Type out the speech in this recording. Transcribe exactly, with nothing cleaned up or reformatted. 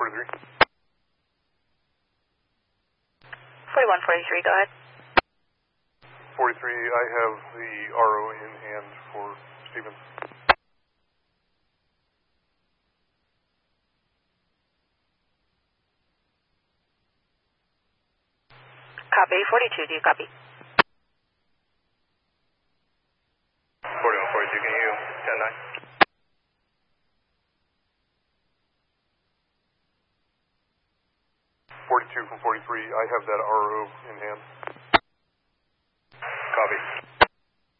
forty-three. forty-one forty-three, go ahead. forty-three, I have the R O in hand for Stevens. Copy. forty-two, do you copy? forty-one forty-two, can you ten nine? forty-two from forty-three, I have that R O in hand.